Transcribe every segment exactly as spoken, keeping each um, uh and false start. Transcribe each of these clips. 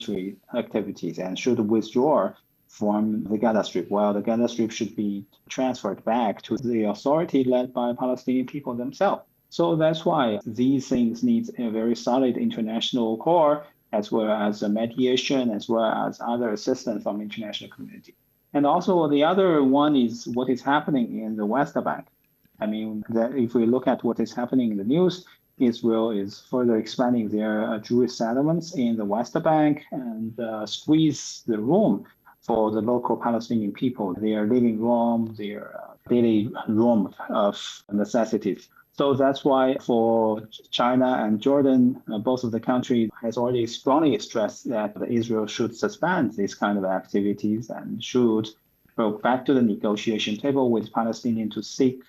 military activities and should withdraw from the Gaza Strip, while the Gaza Strip should be transferred back to the authority led by Palestinian people themselves. So that's why these things need a very solid international core, as well as a mediation, as well as other assistance from international community. And also the other one is what is happening in the West Bank. I mean, that if we look at what is happening in the news, Israel is further expanding their uh, Jewish settlements in the West Bank and uh, squeeze the room for the local Palestinian people, their living room, their uh, daily room of necessities. So that's why for China and Jordan, uh, both of the countries has already strongly stressed that Israel should suspend these kind of activities and should go back to the negotiation table with Palestinians to seek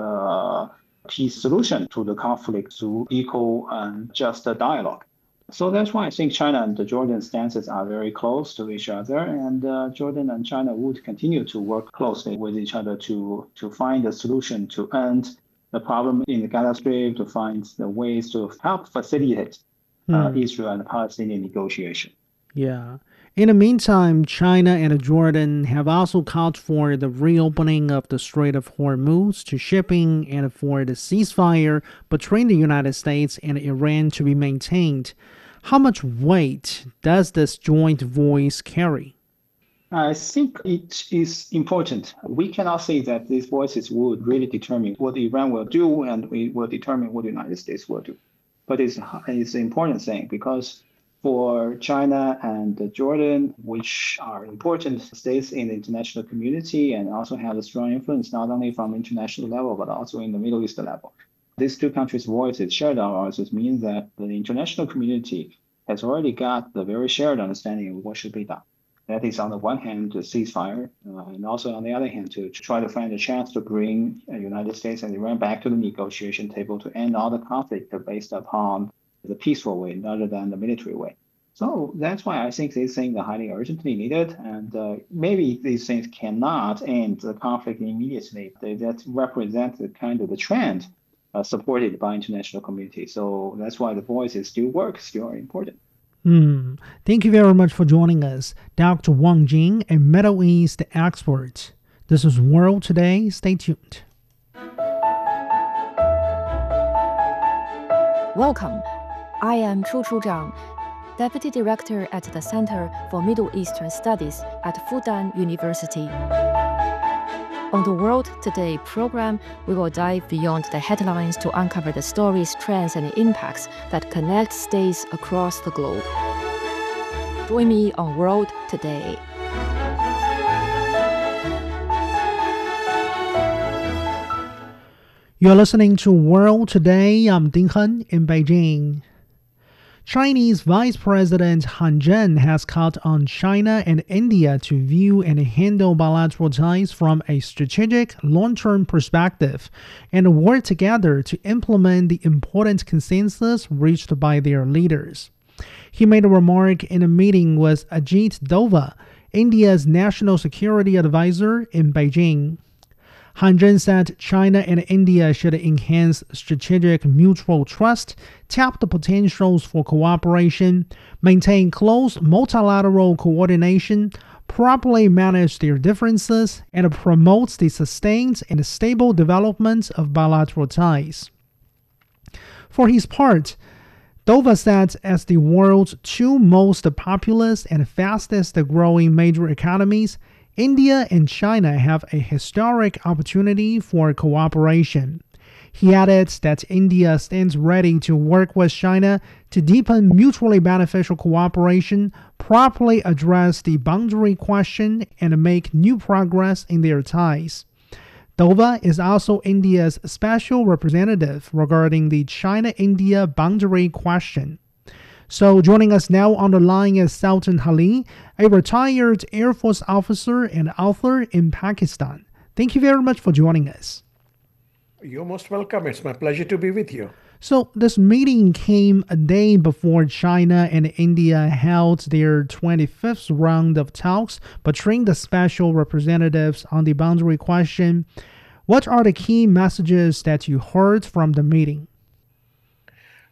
the peace solution to the conflict through equal and just dialogue. So that's why I think China and the Jordan stances are very close to each other, and uh, Jordan and China would continue to work closely with each other to, to find a solution to end the problem in the Gaza Strip, to find the ways to help facilitate uh, hmm. Israel and Palestinian negotiation. Yeah. In the meantime, China and Jordan have also called for the reopening of the Strait of Hormuz to shipping and for the ceasefire between the United States and Iran to be maintained. How much weight does this joint voice carry? I think it is important. We cannot say that these voices would really determine what Iran will do and we will determine what the United States will do. But it's, it's an important thing because for China and Jordan, which are important states in the international community and also have a strong influence not only from international level, but also in the Middle East level. These two countries' voices, shared voices, means that the international community has already got the very shared understanding of what should be done. That is, on the one hand, the ceasefire, uh, and also on the other hand, to try to find a chance to bring the United States and Iran back to the negotiation table to end all the conflict based upon the peaceful way rather than the military way. So that's why I think these things are highly urgently needed, and uh, maybe these things cannot end the conflict immediately. They, that represent the kind of the trend uh, supported by international community. So that's why the voices still work, still are important. Hmm. Thank you very much for joining us, Doctor Wang Jing, a Middle East expert. This is World Today. Stay tuned. Welcome. I am Chu Chu Zhang, Deputy Director at the Center for Middle Eastern Studies at Fudan University. On the World Today program, we will dive beyond the headlines to uncover the stories, trends, and impacts that connect states across the globe. Join me on World Today. You're listening to World Today. I'm Ding Hen in Beijing. Chinese Vice President Han Zheng has called on China and India to view and handle bilateral ties from a strategic, long-term perspective and work together to implement the important consensus reached by their leaders. He made a remark in a meeting with Ajit Doval, India's national security advisor in Beijing. Han Zheng said China and India should enhance strategic mutual trust, tap the potentials for cooperation, maintain close multilateral coordination, properly manage their differences, and promote the sustained and stable development of bilateral ties. For his part, Doval said as the world's two most populous and fastest growing major economies, India and China have a historic opportunity for cooperation. He added that India stands ready to work with China to deepen mutually beneficial cooperation, properly address the boundary question, and make new progress in their ties. Doval is also India's special representative regarding the China-India boundary question. So joining us now on the line is Sultan Ali, a retired Air Force officer and author in Pakistan. Thank you very much for joining us. You're most welcome. It's my pleasure to be with you. So this meeting came a day before China and India held their twenty-fifth round of talks between the special representatives on the boundary question. What are the key messages that you heard from the meeting?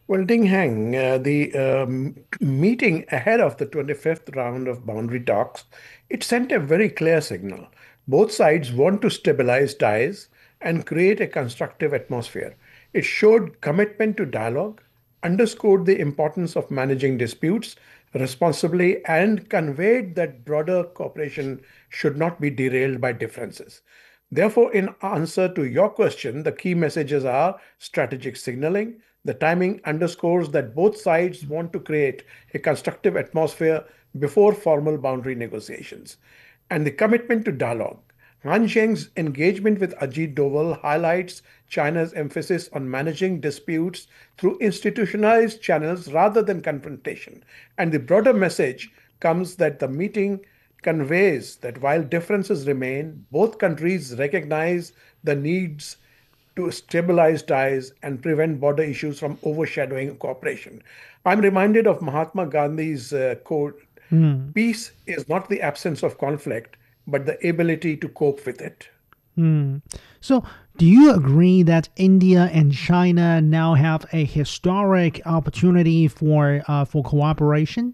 Well, Ding Heng, uh, the um, meeting ahead of the twenty-fifth round of boundary talks, it sent a very clear signal. Both sides want to stabilize ties and create a constructive atmosphere. It showed commitment to dialogue, underscored the importance of managing disputes responsibly, and conveyed that broader cooperation should not be derailed by differences. Therefore, in answer to your question, the key messages are strategic signaling. The timing underscores that both sides want to create a constructive atmosphere before formal boundary negotiations. And the commitment to dialogue. Han Zheng's engagement with Ajit Doval highlights China's emphasis on managing disputes through institutionalized channels rather than confrontation. And the broader message comes that the meeting conveys that while differences remain, both countries recognize the needs to stabilize ties and prevent border issues from overshadowing cooperation. I'm reminded of Mahatma Gandhi's uh, quote: Mm. peace is not the absence of conflict, but the ability to cope with it. Mm. So, do you agree that India and China now have a historic opportunity for uh, for cooperation?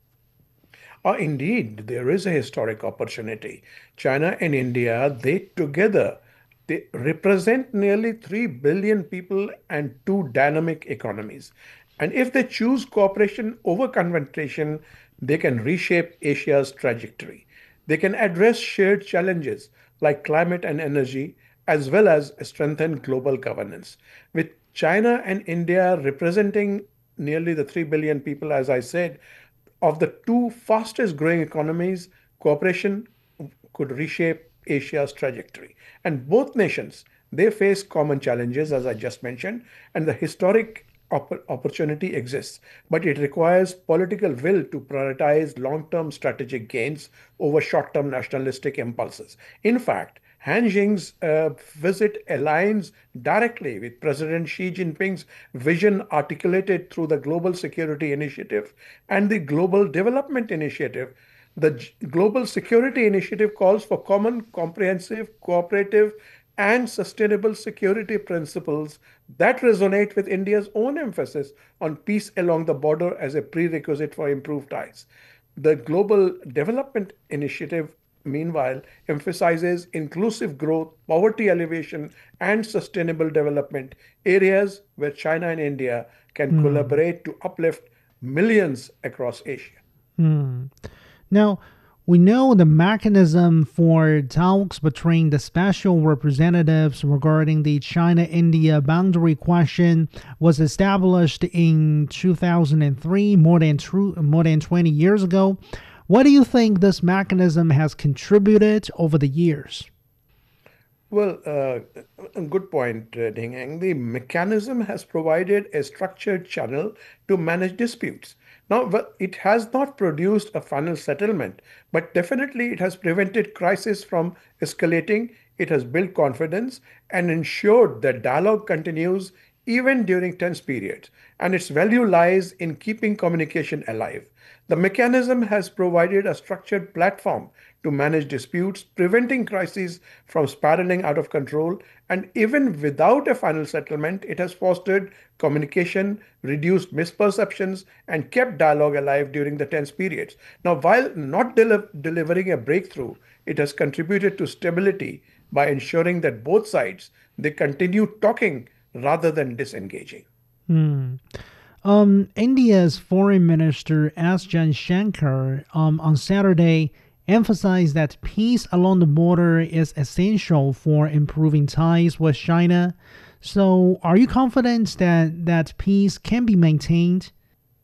Ah, indeed, there is a historic opportunity. China and India, they together, they represent nearly three billion people and two dynamic economies. And if they choose cooperation over confrontation, they can reshape Asia's trajectory. They can address shared challenges like climate and energy, as well as strengthen global governance. With China and India representing nearly the three billion people, as I said, of the two fastest growing economies, cooperation could reshape Asia's trajectory. And both nations, they face common challenges, as I just mentioned, and the historic opp- opportunity exists. But it requires political will to prioritize long term strategic gains over short term nationalistic impulses. In fact, Han Xing's uh, visit aligns directly with President Xi Jinping's vision articulated through the Global Security Initiative and the Global Development Initiative. The G- Global Security Initiative calls for common, comprehensive, cooperative, and sustainable security principles that resonate with India's own emphasis on peace along the border as a prerequisite for improved ties. The Global Development Initiative, meanwhile, emphasizes inclusive growth, poverty alleviation, and sustainable development, areas where China and India can Hmm. collaborate to uplift millions across Asia. Hmm. Now, we know the mechanism for talks between the special representatives regarding the China India boundary question was established in two thousand three, more than, tru- more than twenty years ago. What do you think this mechanism has contributed over the years? Well, uh, a good point, uh, Ding Yang. The mechanism has provided a structured channel to manage disputes. Now, well, it has not produced a final settlement, but definitely it has prevented crisis from escalating. It has built confidence and ensured that dialogue continues even during tense periods. And its value lies in keeping communication alive. The mechanism has provided a structured platform to manage disputes, preventing crises from spiraling out of control. And even without a final settlement, it has fostered communication, reduced misperceptions, and kept dialogue alive during the tense periods. Now, while not deli- delivering a breakthrough, it has contributed to stability by ensuring that both sides they continue talking rather than disengaging. Hmm. Um, India's Foreign Minister S. Jaishankar um, on Saturday emphasized that peace along the border is essential for improving ties with China. So, are you confident that that peace can be maintained?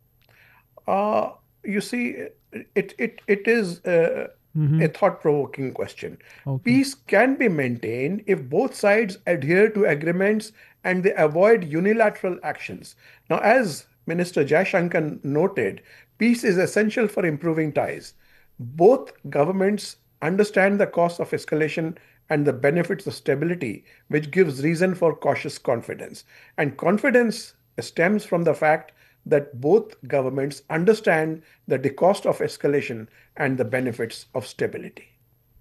Uh, you see, it it it is uh, Mm-hmm. a thought-provoking question. Okay. Peace can be maintained if both sides adhere to agreements and they avoid unilateral actions. Now, as Minister Jaishankar noted, peace is essential for improving ties. Both governments understand the cost of escalation and the benefits of stability, which gives reason for cautious confidence. And confidence stems from the fact that both governments understand that the cost of escalation and the benefits of stability.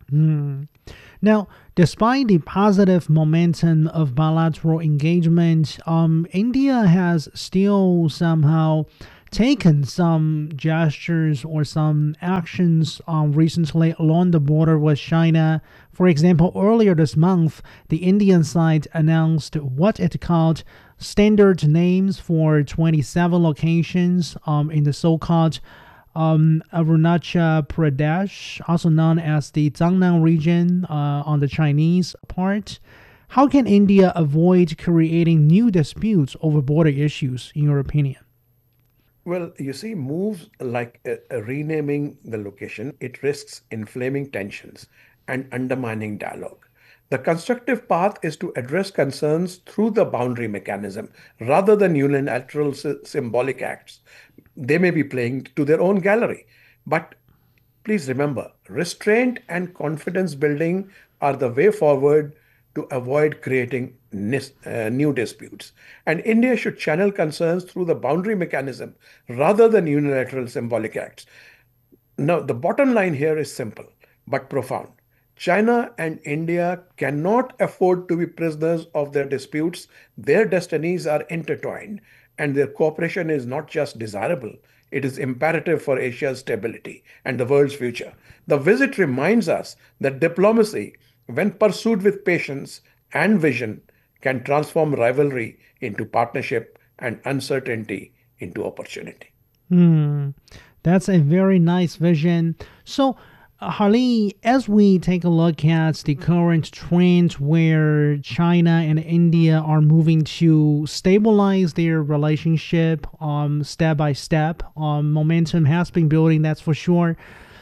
Hmm. Now, despite the positive momentum of bilateral engagement, um, India has still somehow taken some gestures or some actions um, recently along the border with China. For example, earlier this month, the Indian side announced what it called standard names for twenty-seven locations um, in the so-called um, Arunachal Pradesh, also known as the Jiangnan region uh, on the Chinese part. How can India avoid creating new disputes over border issues, in your opinion? Well, you see, moves like uh, uh, renaming the location, it risks inflaming tensions and undermining dialogue. The constructive path is to address concerns through the boundary mechanism rather than unilateral sy- symbolic acts. They may be playing to their own gallery. But please remember, restraint and confidence building are the way forward to avoid creating nis- uh, new disputes. And India should channel concerns through the boundary mechanism rather than unilateral symbolic acts. Now, the bottom line here is simple but profound. China and India cannot afford to be prisoners of their disputes. Their destinies are intertwined, and their cooperation is not just desirable, it is imperative for Asia's stability and the world's future. The visit reminds us that diplomacy, when pursued with patience and vision, can transform rivalry into partnership and uncertainty into opportunity. Hmm, that's a very nice vision. So, uh, Harleen, as we take a look at the current trend where China and India are moving to stabilize their relationship um, step by step, um, momentum has been building, that's for sure.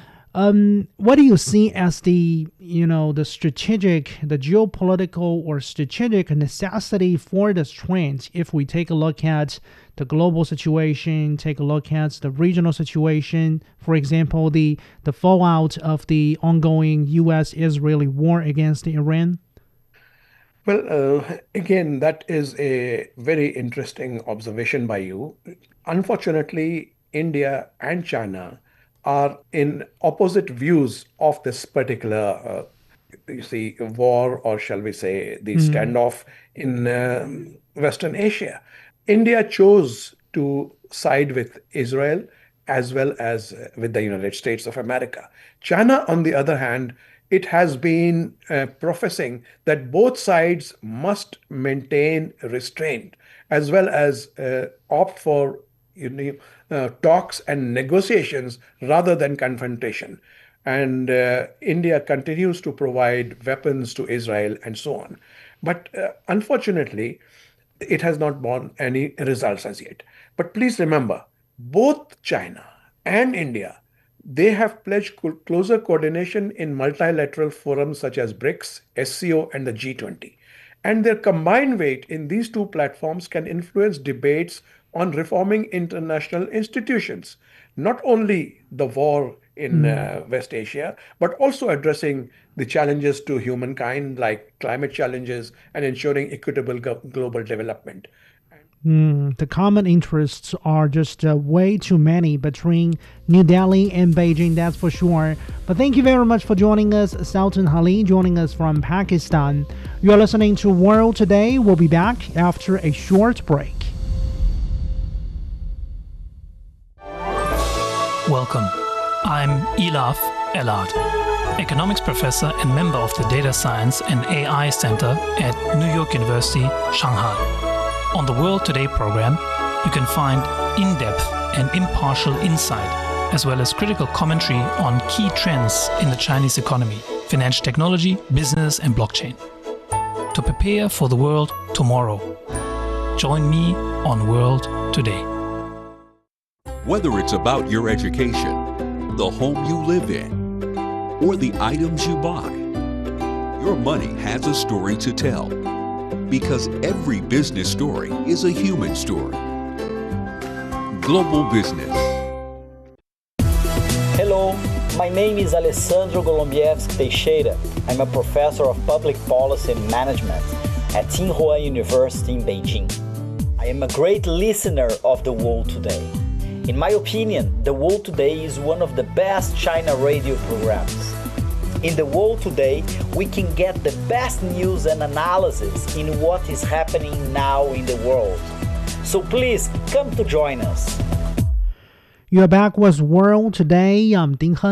Um, what do you see as the, you know, the strategic, the geopolitical or strategic necessity for this trend? If we take a look at the global situation, take a look at the regional situation, for example, the, the fallout of the ongoing U S-Israeli war against Iran? Well, uh, again, that is a very interesting observation by you. Unfortunately, India and China are in opposite views of this particular, uh, you see, war, or shall we say, the Mm, standoff in um, Western Asia. India chose to side with Israel as well as uh, with the United States of America. China, on the other hand, it has been uh, professing that both sides must maintain restraint as well as uh, opt for you know, uh, talks and negotiations rather than confrontation. And uh, India continues to provide weapons to Israel and so on. But uh, unfortunately, it has not borne any results as yet. But please remember, both China and India, they have pledged co- closer coordination in multilateral forums such as BRICS, S C O, and the G twenty. And their combined weight in these two platforms can influence debates on reforming international institutions, not only the war in mm. uh, West Asia, but also addressing the challenges to humankind like climate challenges and ensuring equitable go- global development. Mm, the common interests are just uh, way too many between New Delhi and Beijing, that's for sure. But thank you very much for joining us, Sultan Ali, joining us from Pakistan. You're listening to World Today. We'll be back after a short break. Welcome. I'm Elaf Elad, economics professor and member of the Data Science and A I Center at New York University, Shanghai. On the World Today program, you can find in-depth and impartial insight, as well as critical commentary on key trends in the Chinese economy, financial technology, business, and blockchain. To prepare for the world tomorrow, join me on World Today. Whether it's about your education, the home you live in, or the items you buy, your money has a story to tell. Because every business story is a human story. Global Business. Hello, my name is Alessandro Golombieski Teixeira. I'm a professor of public policy and management at Tsinghua University in Beijing. I am a great listener of The World Today. In my opinion, The World Today is one of the best China radio programs. In the world today, we can get the best news and analysis in what is happening now in the world. So please come to join us. You're back with World Today. I'm Ding Heng.